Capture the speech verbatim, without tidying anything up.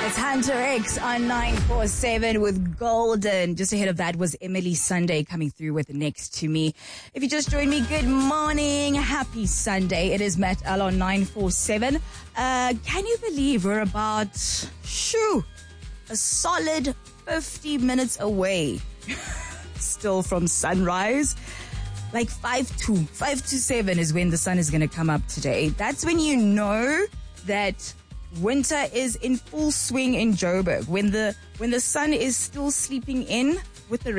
It's Hunter X on nine four seven with Golden. Just ahead of that was Emily Sunday coming through with Next to Me. If you just joined me, good morning. Happy Sunday. It is Matt L on nine four seven. Uh, can you believe we're about, shoo, a solid fifty minutes away still from sunrise? Like five to, five to seven is when the sun is going to come up today. That's when you know that winter is in full swing in Joburg, when the when the sun is still sleeping in with the